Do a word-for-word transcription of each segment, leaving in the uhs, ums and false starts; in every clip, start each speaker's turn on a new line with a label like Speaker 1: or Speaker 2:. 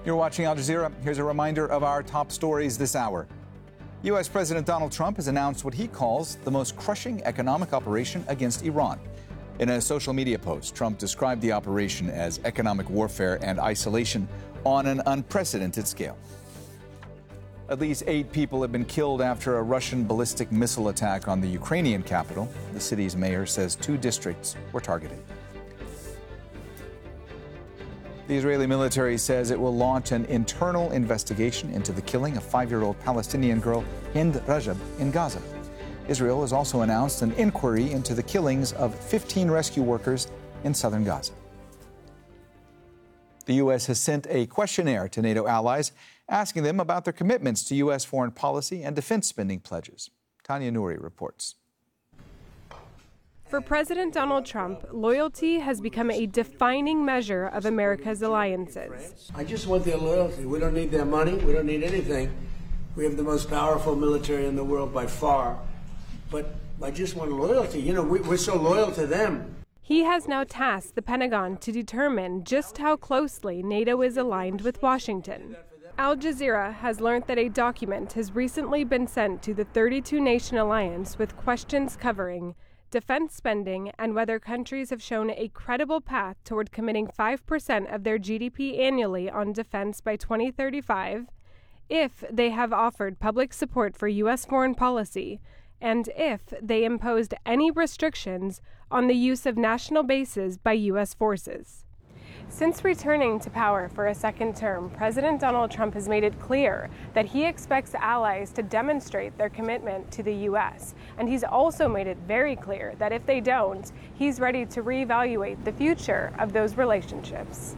Speaker 1: You're watching Al Jazeera. Here's a reminder of our top stories this hour. U S. President Donald Trump has announced what he calls the most crushing economic operation against Iran. In a social media post, Trump described the operation as economic warfare and isolation on an unprecedented scale. At least eight people have been killed after a Russian ballistic missile attack on the Ukrainian capital. The city's mayor says two districts were targeted. The Israeli military says it will launch an internal investigation into the killing of five-year-old Palestinian girl Hind Rajab in Gaza. Israel has also announced an inquiry into the killings of fifteen rescue workers in southern Gaza. The U S has sent a questionnaire to NATO allies asking them about their commitments to U S foreign policy and defense spending pledges. Tanya Nouri reports.
Speaker 2: For President Donald Trump, loyalty has become a defining measure of America's alliances.
Speaker 3: I just want their loyalty. We don't need their money. We don't need anything. We have the most powerful military in the world by far. But I just want loyalty. You know, we, we're so loyal to them.
Speaker 2: He has now tasked the Pentagon to determine just how closely NATO is aligned with Washington. Al Jazeera has learned that a document has recently been sent to the thirty-two nation alliance with questions covering defense spending and whether countries have shown a credible path toward committing five percent of their G D P annually on defense by twenty thirty-five, if they have offered public support for U S foreign policy, and if they imposed any restrictions on the use of national bases by U S forces. Since returning to power for a second term, President Donald Trump has made it clear that he expects allies to demonstrate their commitment to the U S. And he's also made it very clear that if they don't, he's ready to reevaluate the future of those relationships.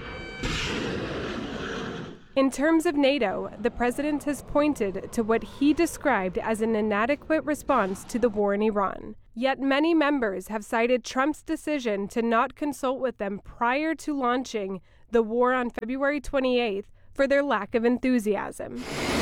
Speaker 2: In terms of NATO, the president has pointed to what he described as an inadequate response to the war in Iran. Yet many members have cited Trump's decision to not consult with them prior to launching the war on February twenty-eighth for their lack of enthusiasm.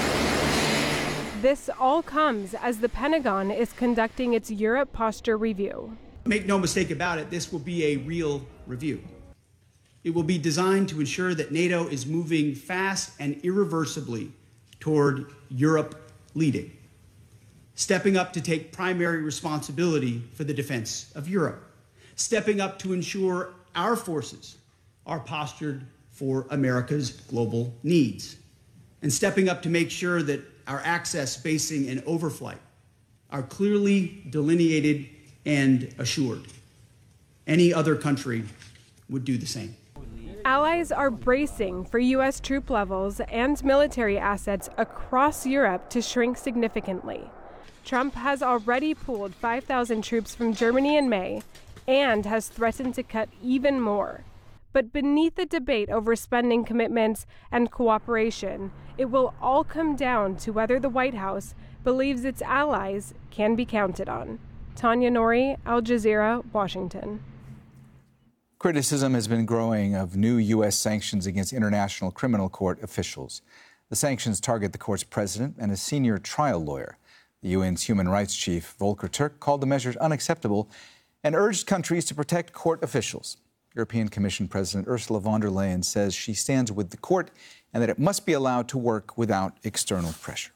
Speaker 2: This all comes as the Pentagon is conducting its Europe posture review.
Speaker 4: Make no mistake about it, this will be a real review. It will be designed to ensure that NATO is moving fast and irreversibly toward Europe leading, stepping up to take primary responsibility for the defense of Europe, stepping up to ensure our forces are postured for America's global needs, and stepping up to make sure that our access, basing, and overflight are clearly delineated and assured. Any other country would do the same.
Speaker 2: Allies are bracing for U S troop levels and military assets across Europe to shrink significantly. Trump has already pulled five thousand troops from Germany in May and has threatened to cut even more. But beneath the debate over spending commitments and cooperation, it will all come down to whether the White House believes its allies can be counted on. Tanya Nouri, Al Jazeera, Washington.
Speaker 1: Criticism has been growing of new U S sanctions against International Criminal Court officials. The sanctions target the court's president and a senior trial lawyer. The U N's human rights chief, Volker Turk, called the measures unacceptable and urged countries to protect court officials. European Commission President Ursula von der Leyen says she stands with the court and that it must be allowed to work without external pressure.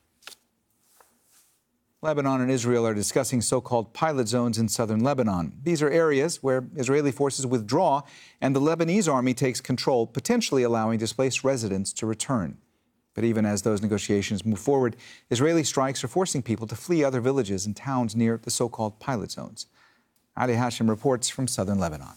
Speaker 1: Lebanon and Israel are discussing so-called pilot zones in southern Lebanon. These are areas where Israeli forces withdraw and the Lebanese army takes control, potentially allowing displaced residents to return. But even as those negotiations move forward, Israeli strikes are forcing people to flee other villages and towns near the so-called pilot zones. Ali Hashim reports from southern Lebanon.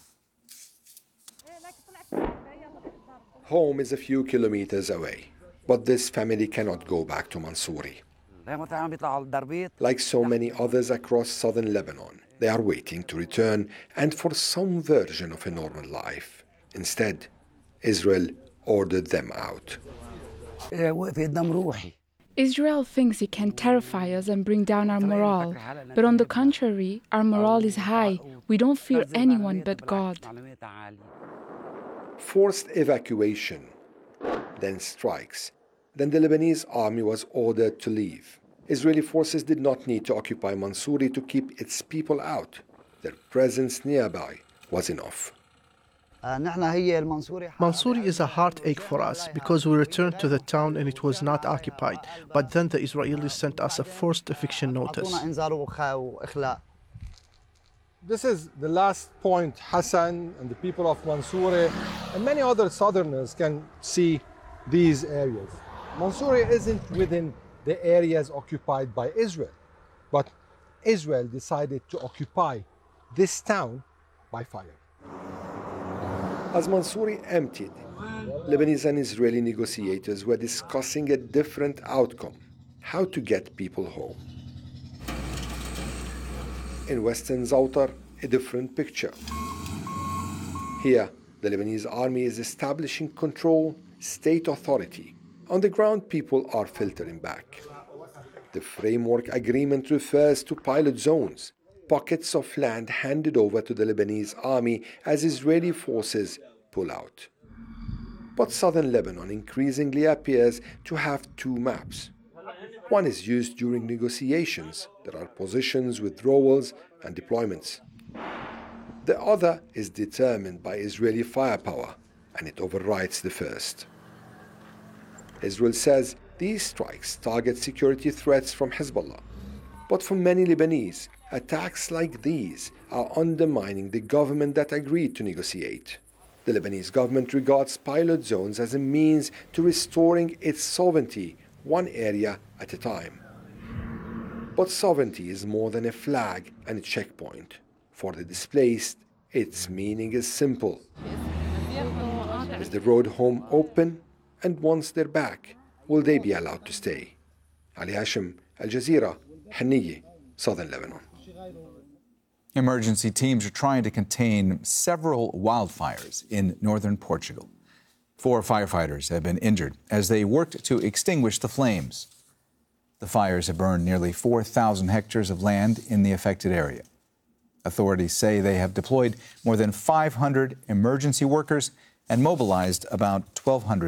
Speaker 5: Home is a few kilometers away, but this family cannot go back to Mansouri. Like so many others across southern Lebanon, they are waiting to return and for some version of a normal life. Instead, Israel ordered them out.
Speaker 6: Israel thinks it can terrify us and bring down our morale. But on the contrary, our morale is high. We don't fear anyone but God.
Speaker 5: Forced evacuation, then strikes. Then the Lebanese army was ordered to leave. Israeli forces did not need to occupy Mansouri to keep its people out. Their presence nearby was enough.
Speaker 7: Mansouri is a heartache for us because we returned to the town and it was not occupied. But then the Israelis sent us a forced eviction notice.
Speaker 8: This is the last point Hassan and the people of Mansouri and many other southerners can see these areas. Mansouri isn't within the areas occupied by Israel, but Israel decided to occupy this town by fire.
Speaker 5: As Mansouri emptied, Lebanese and Israeli negotiators were discussing a different outcome: how to get people home. In western Zawtar, a different picture. Here, the Lebanese army is establishing control, state authority. On the ground, people are filtering back. The framework agreement refers to pilot zones, pockets of land handed over to the Lebanese army as Israeli forces pull out. But southern Lebanon increasingly appears to have two maps. One is used during negotiations. There are positions, withdrawals, and deployments. The other is determined by Israeli firepower, and it overrides the first. Israel says these strikes target security threats from Hezbollah. But for many Lebanese, attacks like these are undermining the government that agreed to negotiate. The Lebanese government regards pilot zones as a means to restoring its sovereignty, one area at a time. But sovereignty is more than a flag and a checkpoint. For the displaced, its meaning is simple. Is the road home open? And once they're back, will they be allowed to stay? Ali Hashim, Al Jazeera, Haniyeh, Southern Lebanon.
Speaker 1: Emergency teams are trying to contain several wildfires in northern Portugal. Four firefighters have been injured as they worked to extinguish the flames. The fires have burned nearly four thousand hectares of land in the affected area. Authorities say they have deployed more than five hundred emergency workers and mobilized about twelve hundred